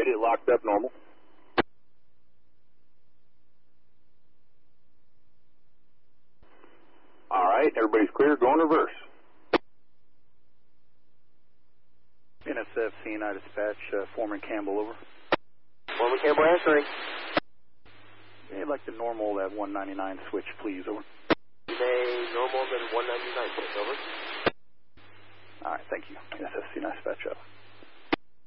right, it locked up normal. All right, everybody's clear, going reverse. NSF, CNI dispatch, Foreman Campbell, over. Foreman Campbell answering. I'd like to normal that 199 switch, please, over. May normal then 199 switch, over. All right, thank you. NSF, CNI dispatch, over.